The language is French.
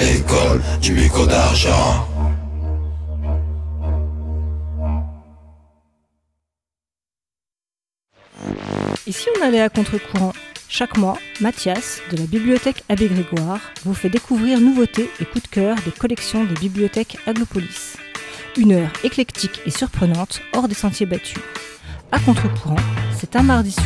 l'école du bico d'argent. Ici on allait à contre-courant. Chaque mois, Mathias, de la bibliothèque Abbé Grégoire, vous fait découvrir nouveautés et coups de cœur des collections des bibliothèques Aglopolis. Une heure éclectique et surprenante hors des sentiers battus. À contre-courant, c'est un mardi